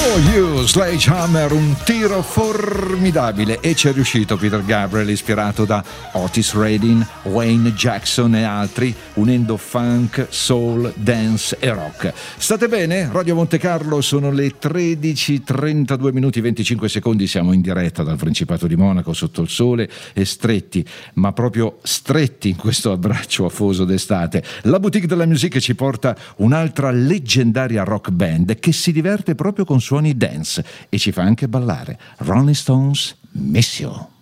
For You, Sledgehammer, un tiro formidabile, e ci è riuscito Peter Gabriel, ispirato da Otis Redding, Wayne Jackson e altri, unendo funk, soul, dance e rock. State bene? Radio Monte Carlo, sono le 13:32 minuti 25 secondi, siamo in diretta dal Principato di Monaco sotto il sole e stretti, ma proprio stretti in questo abbraccio afoso d'estate. La Boutique de la Musique ci porta un'altra leggendaria rock band che si diverte proprio con suoni dance e ci fa anche ballare. Rolling Stones, Miss You.